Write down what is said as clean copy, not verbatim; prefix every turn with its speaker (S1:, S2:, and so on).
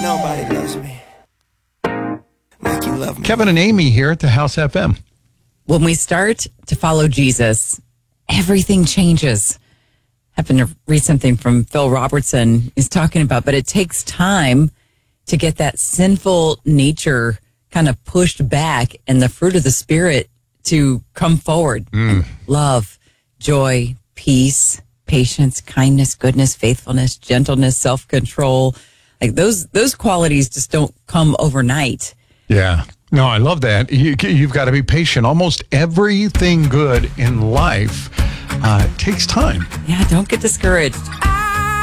S1: Nobody loves me like you love me.
S2: Kevin and Amy here at the House FM.
S3: When we start to follow Jesus, everything changes. Happened to read something from Phil Robertson. He's talking about, but it takes time to get that sinful nature kind of pushed back and the fruit of the Spirit to come forward. Love, joy, peace, patience, kindness, goodness, faithfulness, gentleness, self-control. Like those qualities just don't come overnight.
S2: Yeah. No, I love that. You've got to be patient. Almost everything good in life takes time.
S3: Yeah, don't get discouraged.